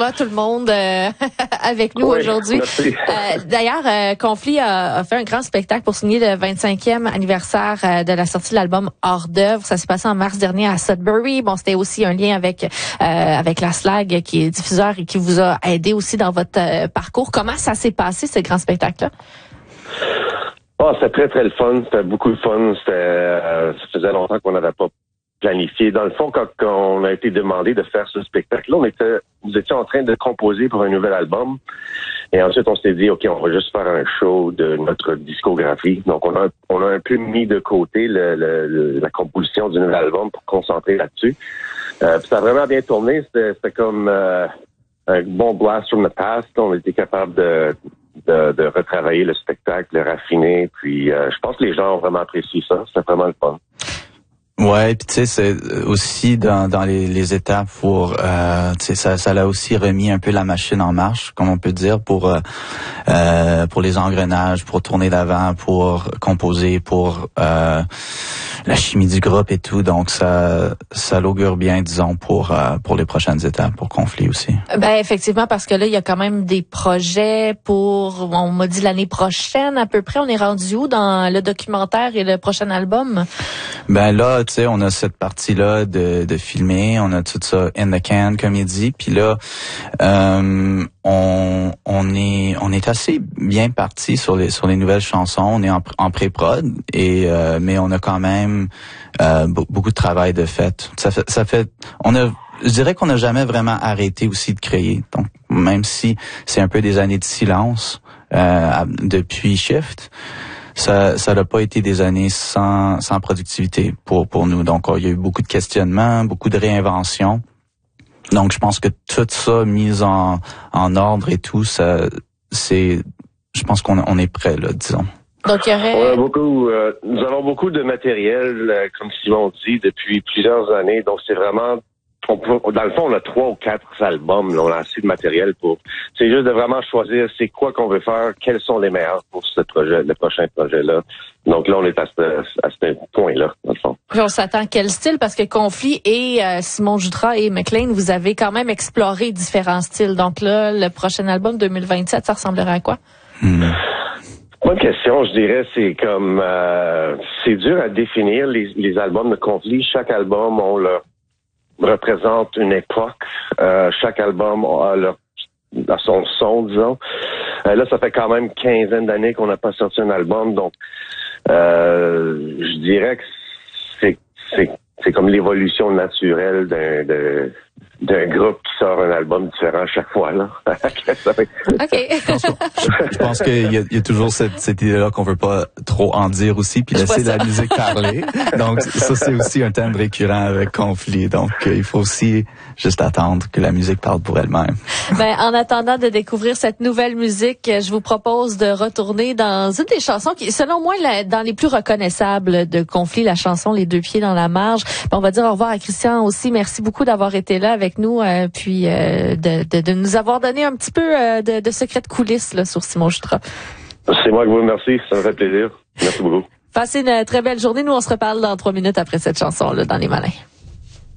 là, tout le monde avec nous aujourd'hui. D'ailleurs, Conflit a fait un grand spectacle pour signer le 25e anniversaire de la sortie de l'album Hors d'œuvre. Ça s'est passé en mars dernier à Sudbury. Bon, c'était aussi un lien avec la SLAG qui est diffuseur et qui vous a aidé aussi dans votre parcours. Comment ça s'est passé, ce grand spectacle-là? C'était très, très le fun. C'était beaucoup de fun. Ça faisait longtemps qu'on n'avait pas planifié. Dans le fond, quand on a été demandé de faire ce spectacle-là, nous étions en train de composer pour un nouvel album. Et ensuite, on s'est dit, OK, on va juste faire un show de notre discographie. Donc, on a un peu mis de côté la composition du nouvel album pour concentrer là-dessus. Puis ça a vraiment bien tourné. C'était comme un bon blast from the past. On était capable de retravailler le spectacle, le raffiner. Puis, je pense que les gens ont vraiment apprécié ça. C'était vraiment le fun. Ouais, puis tu sais, c'est aussi dans les étapes pour tu sais, ça l'a aussi remis un peu la machine en marche, comme on peut dire, pour les engrenages, pour tourner d'avant, pour composer, pour la chimie du groupe et tout. Donc ça l'augure bien, disons, pour les prochaines étapes, pour Conflit aussi. Ben effectivement, parce que là, il y a quand même des projets on m'a dit l'année prochaine à peu près. On est rendu où dans le documentaire et le prochain album? Ben là, tu sais, on a cette partie-là de filmer, on a tout ça in the can, comme il dit, puis là, on est assez bien parti sur les nouvelles chansons, on est en pré-prod mais on a quand même beaucoup de travail de fait. Je dirais qu'on n'a jamais vraiment arrêté aussi de créer. Donc même si c'est un peu des années de silence depuis Shift, ça n'a pas été des années sans productivité pour nous. Donc, il y a eu beaucoup de questionnements, beaucoup de réinventions. Donc, je pense que tout ça mis en ordre et tout, je pense qu'on est prêt, là, disons. Donc, il y aurait... nous avons beaucoup de matériel, comme Simon dit, depuis plusieurs années. Donc, c'est vraiment... dans le fond, on a 3 ou 4 albums. Là, on a assez de matériel pour... C'est juste de vraiment choisir c'est quoi qu'on veut faire, quels sont les meilleurs pour le prochain projet-là. Donc là, on est à ce point-là, dans le fond. Puis on s'attend à quel style? Parce que Conflit et Simon Joutrat et McLean, vous avez quand même exploré différents styles. Donc là, le prochain album 2027, ça ressemblerait à quoi? Bonne question, je dirais, c'est comme... c'est dur à définir les albums de Conflit. Chaque album, représente une époque. Chaque album a son son, disons. Là, ça fait quand même 15 d'années qu'on n'a pas sorti un album, donc je dirais que c'est comme l'évolution naturelle d'un groupe qui sort un album différent chaque fois, là. OK. Je pense qu'il y a toujours cette idée-là qu'on veut pas trop en dire aussi, puis laisser la musique parler. Donc, ça, c'est aussi un thème récurrent avec Conflit. Donc, il faut aussi juste attendre que la musique parle pour elle-même. Ben, en attendant de découvrir cette nouvelle musique, je vous propose de retourner dans une des chansons qui, selon moi, dans les plus reconnaissables de Conflit, la chanson Les deux pieds dans la marge. Ben, on va dire au revoir à Christian aussi. Merci beaucoup d'avoir été là avec nous, puis de nous avoir donné un petit peu de secrets de coulisses là, sur Simon Joutrat. C'est moi qui vous remercie, ça me fait plaisir. Merci beaucoup. Passez une très belle journée. Nous, on se reparle dans 3 minutes après cette chanson là dans Les Malins.